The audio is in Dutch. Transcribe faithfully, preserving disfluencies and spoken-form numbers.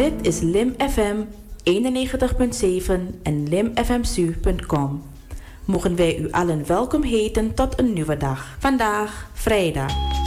Dit is Lim F M eenennegentig komma zeven en limfmsu punt com. Mogen wij u allen welkom heten tot een nieuwe dag. Vandaag, vrijdag,